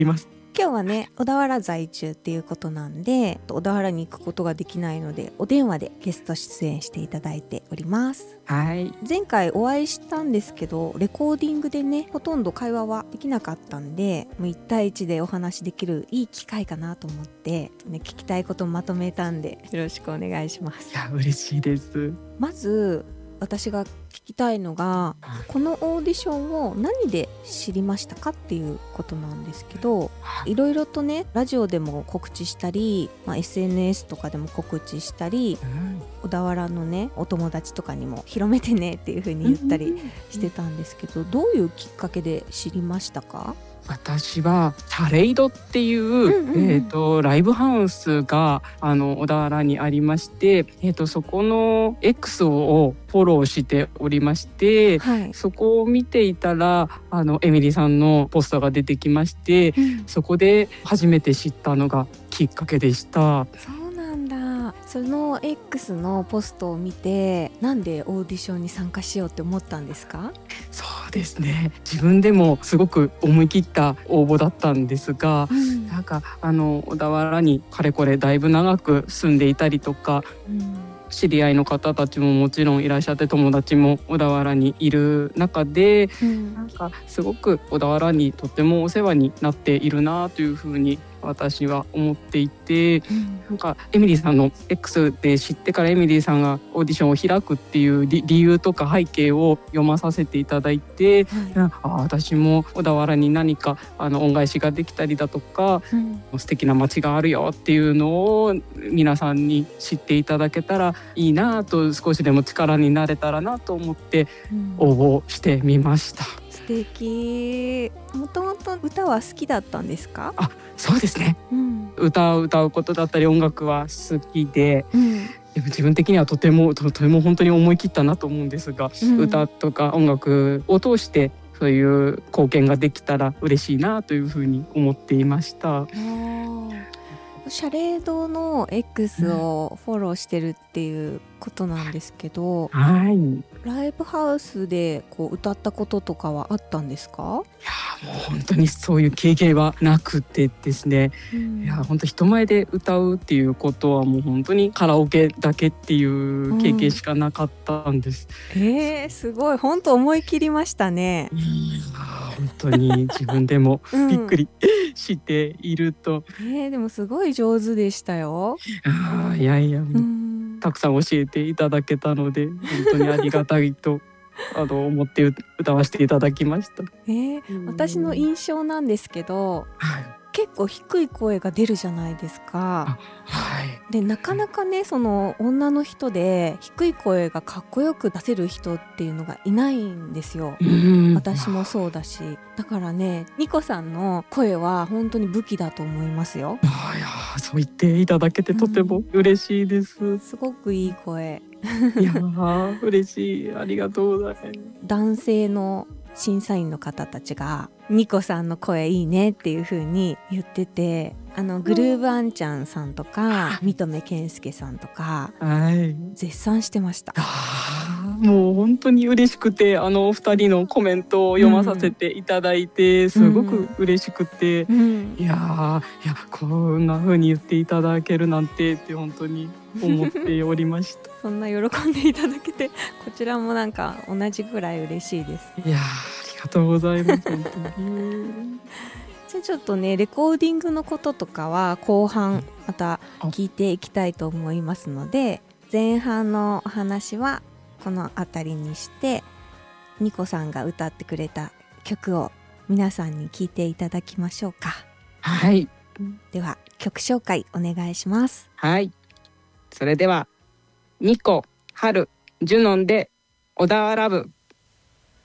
ます。 今日はね小田原在住っていうことなんで小田原に行くことができないのでお電話でゲスト出演していただいております。 はい。 前回お会いしたんですけどレコーディングでねほとんど会話はできなかったんでもう1対1でお話できるいい機会かなと思って、ね、聞きたいことまとめたんでよろしくお願いします。 いや嬉しいです。 まず私が聞きたいのがこのオーディションを何で知りましたかっていうことなんですけど、いろいろとねラジオでも告知したり、SNS とかでも告知したり、小田原のねお友達とかにも広めてねっていう風に言ったりしてたんですけど、どういうきっかけで知りましたか？ 私はサレイドっていう、ライブハウスが小田原にありまして、そこの X をフォローしておりまして、 はい、 そこを見ていたらエミリーさんのポスターが出てきまして、そこで初めて知ったのがきっかけでした。 そうなんだ。その X のポストを見てなんでオーディションに参加しようって思ったんですか？ そうですね、自分でもすごく思い切った応募だったんですが、なんか小田原にかれこれだいぶ長く住んでいたりとか、知り合いの方たちももちろんいらっしゃって、友達も小田原にいる中で、なんかすごく小田原にとてもお世話になっているなというふうに私は思っていて、なんかエミリーさんの X で知ってからエミリーさんがオーディションを開くっていう理由とか背景を読まさせていただいて、私も小田原に何か恩返しができたりだとか、素敵な街があるよっていうのを皆さんに知っていただけたらいいなと、少しでも力になれたらなと思って応募してみました。 素敵。もともと歌は好きだったんですか？ そうですね、歌を歌うことだったり音楽は好きで、でも自分的にはとても本当に思い切ったなと思うんですが、歌とか音楽を通してそういう貢献ができたら嬉しいなというふうに思っていました。 シャレードの X をフォローしてるっていうことなんですけど、ライブハウスでこう歌ったこととかはあったんですか？ いやもう本当にそういう経験はなくてですね、いや本当人前で歌うっていうことはもう本当にカラオケだけっていう経験しかなかったんです。 すごい、本当思い切りましたね。 本当に自分でもびっくりしていると。 でもすごい上手でしたよ。 いやいや、たくさん教えていただけたので本当にありがたいと思って歌わせていただきました。 私の印象なんですけど、結構低い声が出るじゃないですか。でなかなかねその女の人で低い声がかっこよく出せる人っていうのがいないんですよ。私もそうだし、だからねニコさんの声は本当に武器だと思いますよ。 いやそう言っていただけてとても嬉しいです。 すごくいい声。 いや嬉しい、ありがとうございます。 男性の審査員の方たちがニコさんの声いいねっていう風に言ってて、グルーブアンちゃんさんとか三留健介さんとか絶賛してました。 もう本当に嬉しくて、お二人のコメントを読まさせていただいて、すごく嬉しくて、いやこんな風に言っていただけるなんてって本当に思っておりました。 そんな喜んでいただけてこちらもなんか同じぐらい嬉しいです。 いやありがとうございます本当に。 じゃあちょっとねレコーディングのこととかは後半また聞いていきたいと思いますので、前半のお話はこの辺りにしてニコさんが歌ってくれた曲を皆さんに聞いていただきましょうか。では曲紹介お願いします。 それではニコ、ハル、ジュノンで小田原部。